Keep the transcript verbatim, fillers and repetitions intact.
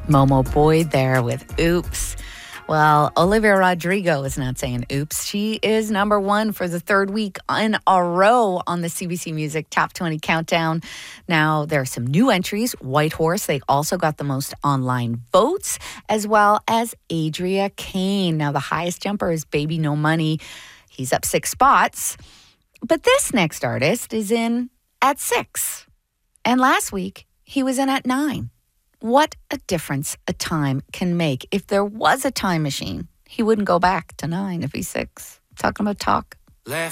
Momo Boyd there with Oops. Well, Olivia Rodrigo is not saying oops. She is number one for the third week in a row on the C B C Music Top twenty Countdown. Now, there are some new entries. White Horse, they also got the most online votes, as well as Adria Kane. Now, the highest jumper is Baby No Money. He's up six spots. But this next artist is in at six. And last week, he was in at nine. What a difference a time can make. If there was a time machine, he wouldn't go back to nine if he's six. Talking about talk.